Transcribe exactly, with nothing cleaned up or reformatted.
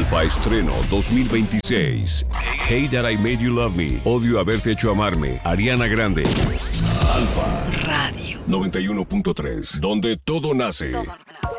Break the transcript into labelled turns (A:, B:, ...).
A: Alfa Estreno dos mil veintiséis. Hey That I Made You Love Me. Odio haberte hecho amarme. Ariana Grande. Alfa
B: Radio
A: noventa y uno punto tres. Donde todo nace.
B: Todo nace.